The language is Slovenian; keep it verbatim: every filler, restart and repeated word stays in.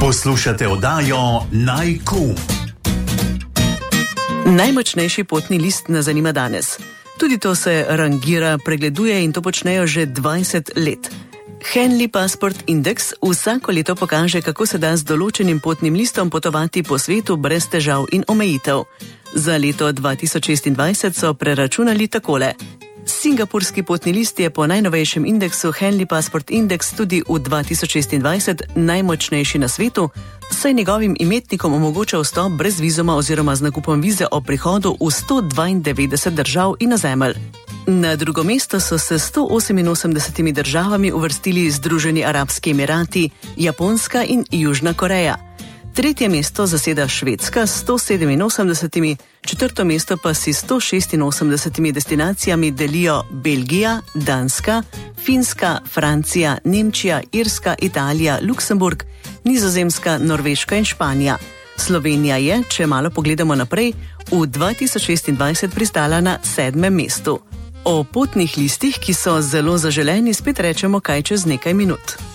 Poslušate oddajo Naj.com. Najmočnejši potni list nas zanima danes. Tudi to se rangira, pregleduje in to počnejo že dvajset let. Henley Passport Index vsako leto pokaže, kako se da z določenim potnim listom potovati po svetu brez težav in omejitev. Za leto dva tisoč šestindvajset so preračunali takole. Singapurski potni list je po najnovejšem indeksu Henley Passport Index tudi v dva tisoč šestindvajset najmočnejši na svetu, saj njegovim imetnikom omogoča vstop brez vizuma oziroma z nakupom vize o prihodu v sto dvaindevetdeset držav in ozemelj. Na drugo mesto so se s sto oseminosemdesetimi državami uvrstili Združeni arabski emirati, Japonska in Južna Koreja. Tretje mesto zaseda Švedska s sto sedeminosemdesetimi, četrto mesto pa si sto šestinosemdesetimi destinacijami delijo Belgija, Danska, Finska, Francija, Nemčija, Irska, Italija, Luksemburg, Nizozemska, Norveška in Španija. Slovenija je, če malo pogledamo naprej, v dva tisoč šestindvajset pristala na sedmem mestu. O potnih listih, ki so zelo zaželeni, spet rečemo kaj čez nekaj minut.